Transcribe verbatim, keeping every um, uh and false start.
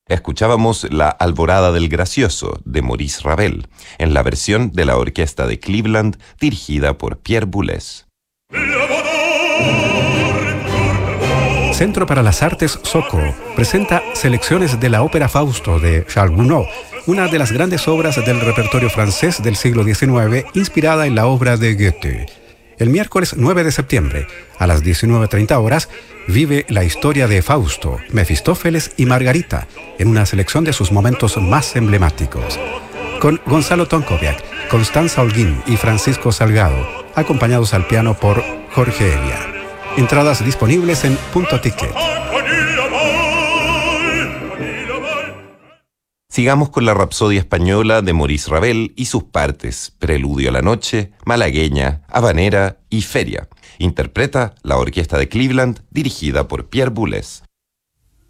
Escuchábamos La Alborada del Gracioso, de Maurice Ravel, en la versión de la orquesta de Cleveland, dirigida por Pierre Boulez. Centro para las Artes Soco presenta selecciones de la ópera Fausto de Charles Gounod, una de las grandes obras del repertorio francés del siglo diecinueve, inspirada en la obra de Goethe. El miércoles nueve de septiembre, a las diecinueve treinta horas, vive la historia de Fausto, Mefistófeles y Margarita, en una selección de sus momentos más emblemáticos. Con Gonzalo Tonkoviak, Constanza Holguín y Francisco Salgado, acompañados al piano por Jorge Elia. Entradas disponibles en Punto Ticket. Sigamos con la Rapsodia Española de Maurice Ravel y sus partes, Preludio a la Noche, Malagueña, Habanera y Feria. Interpreta la Orquesta de Cleveland, dirigida por Pierre Boulez.